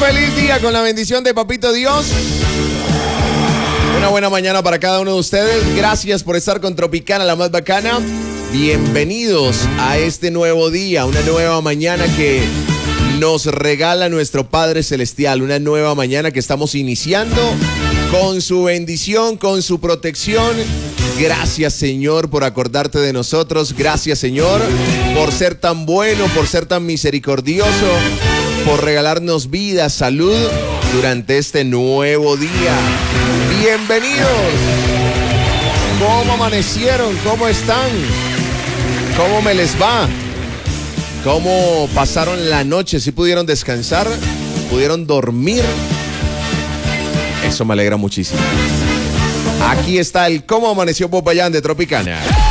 feliz día con la bendición de Papito Dios. Una buena mañana para cada uno de ustedes. Gracias por estar con Tropicana, la más bacana. Bienvenidos a este nuevo día, una nueva mañana que nos regala nuestro Padre Celestial. Una nueva mañana que estamos iniciando con su bendición, con su protección. Gracias, Señor, por acordarte de nosotros. Gracias, Señor, por ser tan bueno, por ser tan misericordioso, por regalarnos vida, salud durante este nuevo día. Bienvenidos. ¿Cómo amanecieron? ¿Cómo están? ¿Cómo me les va? ¿Cómo pasaron la noche? ¿Sí pudieron descansar? ¿Pudieron dormir? Eso me alegra muchísimo. Aquí está el Cómo Amaneció Popayán de Tropicana.